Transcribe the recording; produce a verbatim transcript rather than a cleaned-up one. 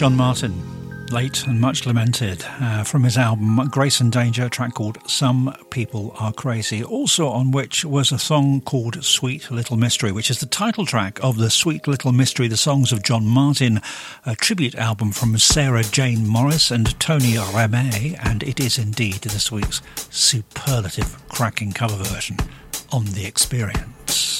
John Martin, late and much lamented, uh, from his album Grace and Danger, a track called Some People Are Crazy, also on which was a song called Sweet Little Mystery, which is the title track of the Sweet Little Mystery, the Songs of John Martin, a tribute album from Sarah Jane Morris and Tony Ramey, and it is indeed this week's superlative cracking cover version on The Experience.